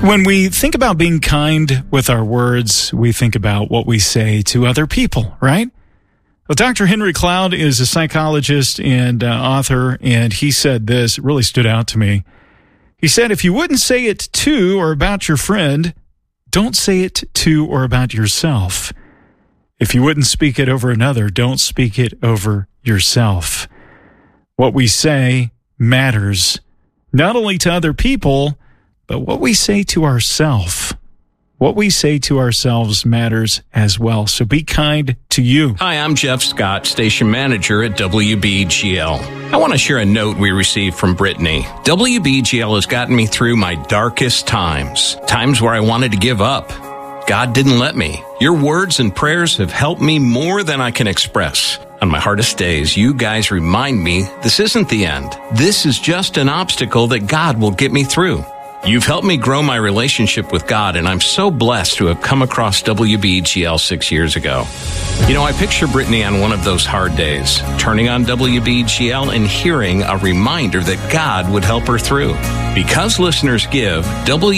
When we think about being kind with our words, we think about what we say to other people, right? Well, Dr. Henry Cloud is a psychologist and author, and he said this, it really stood out to me. He said, if you wouldn't say it to or about your friend, don't say it to or about yourself. If you wouldn't speak it over another, don't speak it over yourself. What we say matters, not only to other people, but what we say to ourselves. What we say to ourselves matters as well. So be kind to you. Hi, I'm Jeff Scott, station manager at WBGL. I want to share a note we received from Brittany. WBGL has gotten me through my darkest times where I wanted to give up. God didn't let me. Your words and prayers have helped me more than I can express. On my hardest days, you guys remind me this isn't the end. This is just an obstacle that God will get me through. You've helped me grow my relationship with God, and I'm so blessed to have come across WBGL 6 years ago. You know, I picture Brittany on one of those hard days, turning on WBGL and hearing a reminder that God would help her through. Because listeners give,